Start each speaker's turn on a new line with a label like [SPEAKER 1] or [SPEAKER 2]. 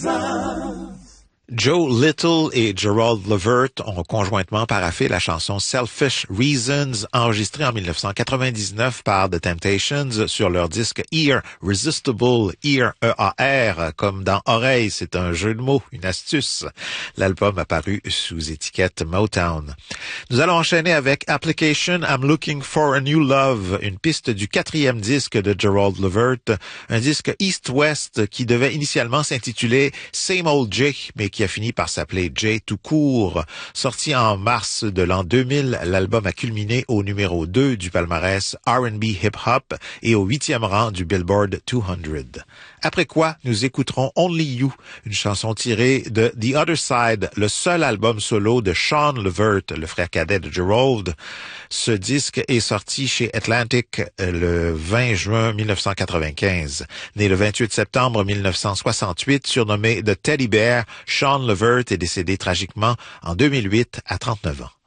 [SPEAKER 1] Joe Little et Gerald Levert ont conjointement paraphé la chanson Selfish Reasons, enregistrée en 1999 par The Temptations sur leur disque Ear Resistible, Ear E-A-R, comme dans Oreille, c'est un jeu de mots, une astuce. L'album a paru sous étiquette Motown. Nous allons enchaîner avec Application, I'm Looking for a New Love, une piste du 4e disque de Gerald Levert, un disque East-West qui devait initialement s'intituler Same Old J, mais qui a fini par s'appeler J tout court. Sorti en mars de l'an 2000, l'album a culminé au numéro 2 du palmarès R&B hip-hop et au 8e rang du Billboard 200. Après quoi, nous écouterons Only You, une chanson tirée de The Other Side, le seul album solo de Sean Levert, le frère cadet de Gerald. Ce disque est sorti chez Atlantic le 20 juin 1995. Né le 28 septembre 1968, surnommé The Teddy Bear, Sean Levert est décédé tragiquement en 2008 à 39 ans.